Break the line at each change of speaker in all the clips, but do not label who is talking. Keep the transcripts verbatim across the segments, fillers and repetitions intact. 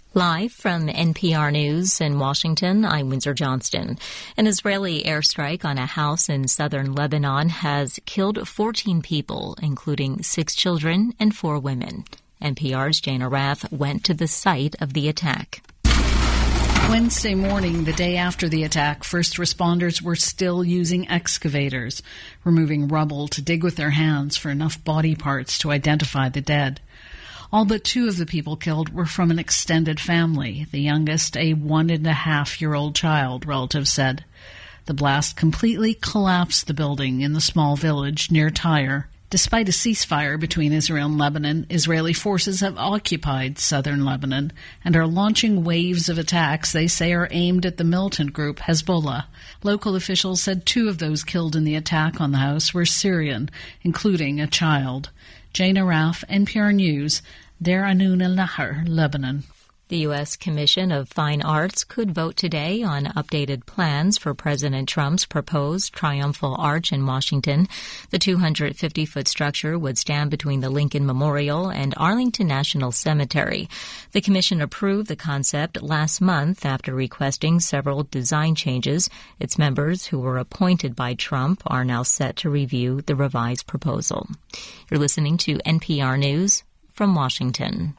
Live from N P R News in Washington, I'm Windsor Johnston. An Israeli airstrike on a house in southern Lebanon has killed fourteen people, including six children and four women. N P R's Jane Arraf went to the site of the attack.
Wednesday morning, the day after the attack, first responders were still using excavators, removing rubble to dig with their hands for enough body parts to identify the dead. All but two of the people killed were from an extended family, the youngest a one-and-a-half-year-old child, relatives said. The blast completely collapsed the building in the small village near Tyre. Despite a ceasefire between Israel and Lebanon, Israeli forces have occupied southern Lebanon and are launching waves of attacks they say are aimed at the militant group Hezbollah. Local officials said two of those killed in the attack on the house were Syrian, including a child. Jane Arraf, N P R News, Deir Anun el-Nahar, Lebanon.
The U S Commission of Fine Arts could vote today on updated plans for President Trump's proposed Triumphal Arch in Washington. The two hundred fifty foot structure would stand between the Lincoln Memorial and Arlington National Cemetery. The commission approved the concept last month after requesting several design changes. Its members, who were appointed by Trump, are now set to review the revised proposal. You're listening to N P R News from Washington.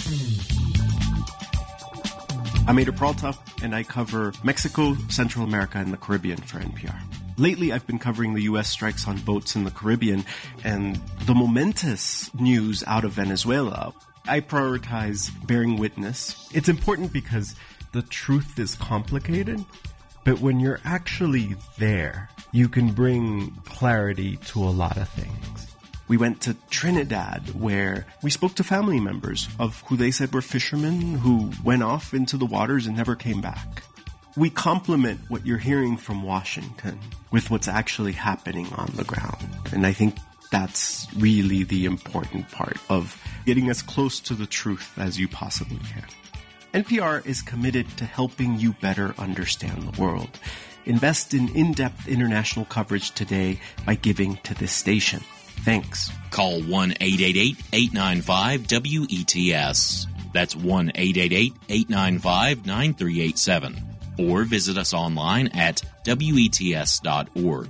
I'm Ada Peralta, and I cover Mexico, Central America, and the Caribbean for N P R. Lately, I've been covering the U S strikes on boats in the Caribbean and the momentous news out of Venezuela. I prioritize bearing witness. It's important because the truth is complicated, but when you're actually there, you can bring clarity to a lot of things. We went to Trinidad, where we spoke to family members of who they said were fishermen who went off into the waters and never came back. We complement what you're hearing from Washington with what's actually happening on the ground. And I think that's really the important part of getting as close to the truth as you possibly can. N P R is committed to helping you better understand the world. Invest in in-depth international coverage today by giving to this station. Thanks.
Call one eight eight eight, eight nine five, W E T S. That's one eight eight eight, eight nine five, nine three eight seven. Or visit us online at W E T S dot org.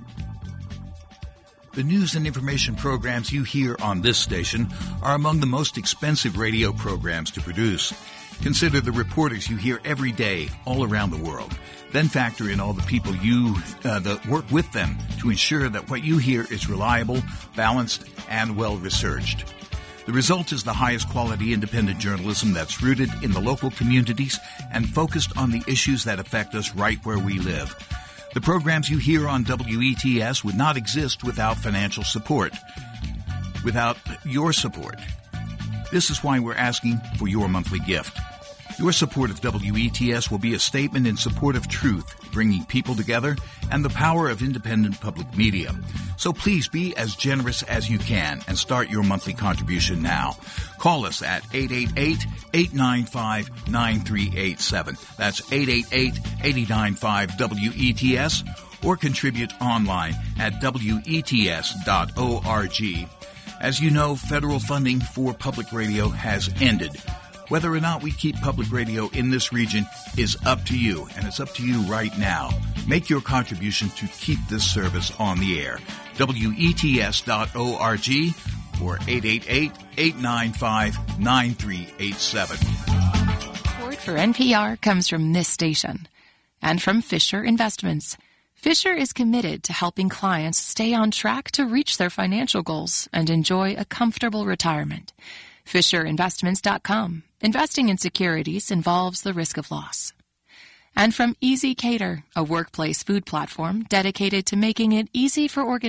The news and information programs you hear on this station are among the most expensive radio programs to produce. Consider the reporters you hear every day all around the world. Then factor in all the people you uh, that work with them to ensure that what you hear is reliable, balanced, and well-researched. The result is the highest quality independent journalism that's rooted in the local communities and focused on the issues that affect us right where we live. The programs you hear on W E T S would not exist without financial support, without your support. This is why we're asking for your monthly gift. Your support of W E T S will be a statement in support of truth, bringing people together, and the power of independent public media. So please be as generous as you can and start your monthly contribution now. Call us at eight eight eight, eight nine five, nine three eight seven. That's eight eight eight, eight nine five, W E T S, or contribute online at W E T S dot org. As you know, federal funding for public radio has ended. Whether or not we keep public radio in this region is up to you, and it's up to you right now. Make your contribution to keep this service on the air. W E T S dot org or eight eight eight, eight nine five, nine three eight seven.
Support for N P R comes from this station and from Fisher Investments. Fisher is committed to helping clients stay on track to reach their financial goals and enjoy a comfortable retirement. Fisher Investments dot com. Investing in securities involves the risk of loss. And from Easy Cater, a workplace food platform dedicated to making it easy for organizations